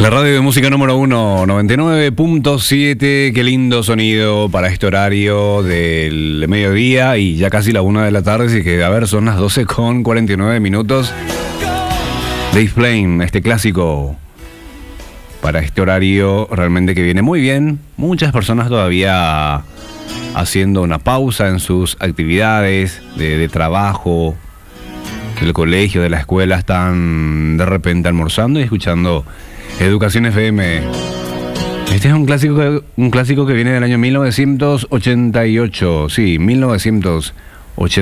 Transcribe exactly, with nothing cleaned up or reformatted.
La radio de música número uno, noventa y nueve punto siete. Qué lindo sonido para este horario del mediodía y ya casi la una de la tarde. Así que, a ver, son las doce con cuarenta y nueve minutos. Dave Plain, este clásico para este horario realmente que viene muy bien. Muchas personas todavía haciendo una pausa en sus actividades de, de trabajo, del colegio, de la escuela, están de repente almorzando y escuchando Educación F M. Este es un clásico, que, un clásico que viene del año mil novecientos ochenta y ocho. Sí, mil novecientos ochenta y ocho.